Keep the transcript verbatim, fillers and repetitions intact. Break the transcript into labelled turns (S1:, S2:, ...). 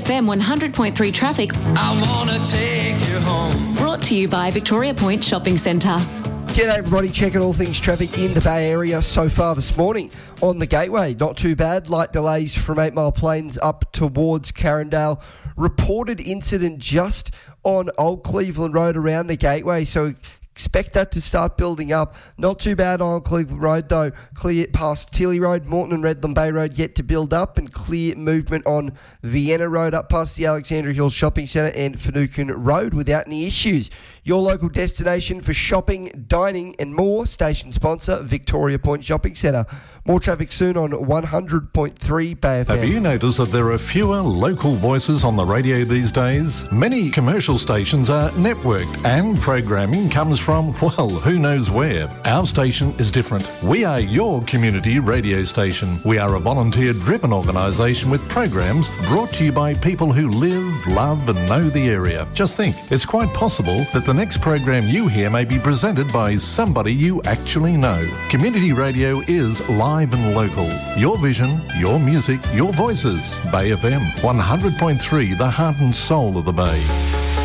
S1: F M one hundred point three traffic.
S2: I wanna take you home.
S1: Brought to you by Victoria Point Shopping Centre.
S3: G'day everybody, checking all things traffic in the Bay Area so far this morning on the Gateway. Not too bad, light delays from eight Mile Plains up towards Carindale. Reported incident just on Old Cleveland Road around the Gateway, so expect that to start building up. Not too bad on Old Cleveland Road though. Clear past Tilly Road, Moreton and Redland Bay Road yet to build up, and clear movement on Vienna Road up past the Alexandra Hills Shopping Centre and Finucane Road without any issues. Your local destination for shopping, dining and more. Station sponsor, Victoria Point Shopping Centre. More traffic soon on one hundred point three Bay F M.
S4: Have you noticed that there are fewer local voices on the radio these days? Many commercial stations are networked and programming comes from, well, who knows where. Our station is different. We are your community radio station. We are a volunteer-driven organisation with programs brought to you by people who live, love and know the area. Just think, it's quite possible that the next program you hear may be presented by somebody you actually know. Community radio is live and local. Your vision, your music, your voices. Bay F M one hundred point three, the heart and soul of the Bay.